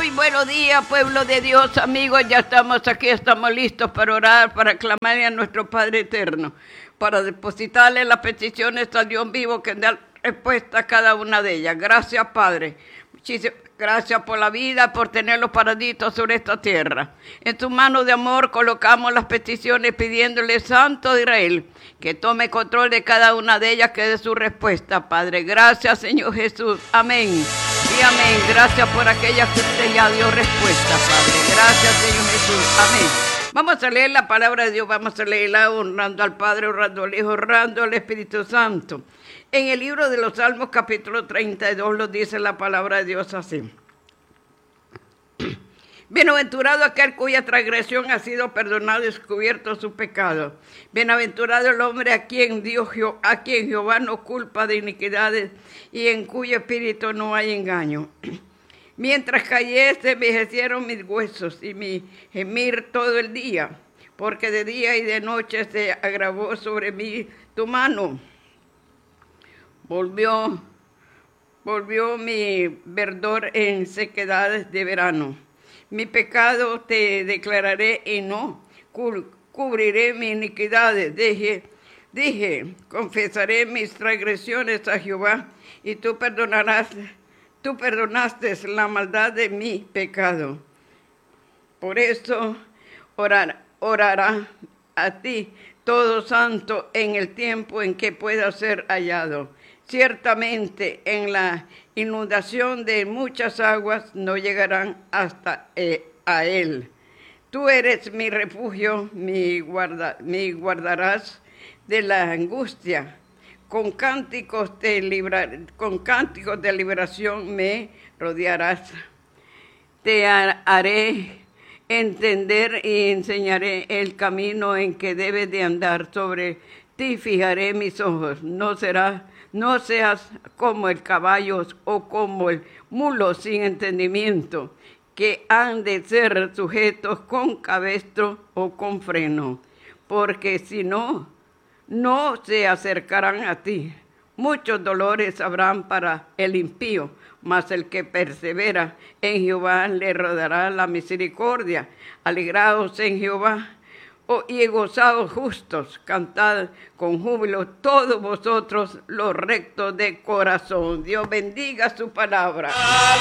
Muy buenos días, pueblo de Dios, amigos. Ya estamos aquí, estamos listos para orar, para clamarle a nuestro Padre Eterno, para depositarle las peticiones al Dios vivo que da respuesta a cada una de ellas. Gracias, Padre. Muchísimas gracias por la vida, por tener los paraditos sobre esta tierra. En tu mano de amor colocamos las peticiones pidiéndole, Santo de Israel, que tome control de cada una de ellas, que dé su respuesta, Padre. Gracias, Señor Jesús. Amén. Y amén. Gracias por aquellas que usted ya dio respuesta, Padre. Gracias, Señor Jesús. Amén. Vamos a leer la palabra de Dios, vamos a leerla honrando al Padre, honrando al Hijo, honrando al Espíritu Santo. En el libro de los Salmos, capítulo 32, lo dice la palabra de Dios así. Bienaventurado aquel cuya transgresión ha sido perdonada y descubierto su pecado. Bienaventurado el hombre a quien Jehová no culpa de iniquidades y en cuyo espíritu no hay engaño. Mientras callé, se envejecieron mis huesos y mi gemir todo el día, porque de día y de noche se agravó sobre mí tu mano. Volvió mi verdor en sequedades de verano. Mi pecado te declararé y no cubriré mis iniquidades. Dije, confesaré mis transgresiones a Jehová, y tú perdonaste la maldad de mi pecado. Por eso orará a ti todo santo en el tiempo en que pueda ser hallado. Ciertamente en la inundación de muchas aguas no llegarán hasta a él. Tú eres mi refugio, me guardarás de la angustia. Con cánticos de liberación me rodearás. Te haré entender y enseñaré el camino en que debes de andar. Sobre ti fijaré mis ojos. No seas como el caballo o como el mulo sin entendimiento, que han de ser sujetos con cabestro o con freno, porque si no se acercarán a ti. Muchos dolores habrán para el impío, mas el que persevera en Jehová le rodeará la misericordia. Alegraos en Jehová y gozaos justos, cantad con júbilo todos vosotros los rectos de corazón. Dios bendiga su palabra.